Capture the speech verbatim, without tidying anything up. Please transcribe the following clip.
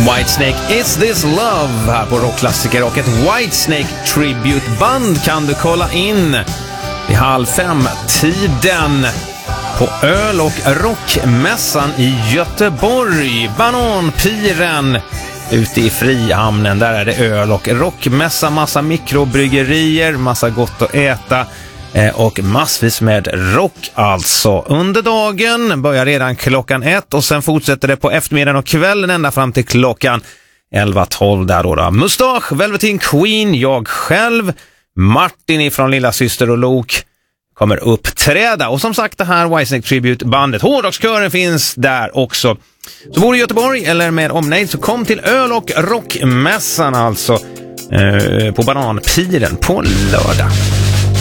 Whitesnake, Is This Love här på Rockklassiker, och ett Whitesnake tributeband kan du kolla in vid halv fem tiden på öl- och rockmässan i Göteborg. Bananpiren ute i Frihamnen, där är det öl- och rockmässa, massa mikrobryggerier, massa gott att äta och massvis med rock alltså. Under dagen börjar redan klockan ett och sen fortsätter det på eftermiddagen och kvällen ända fram till klockan elva tolv där då. då. Mustache, Velveteen Queen, jag själv, Martin ifrån Lilla Syster och Lok kommer uppträda. Och som sagt, det här Whitesnake Tribute-bandet, Hårdrockskören, finns där också. Så bor du i Göteborg eller med omnejd, så kom till öl- och rockmässan alltså eh, på Bananpiren på lördag.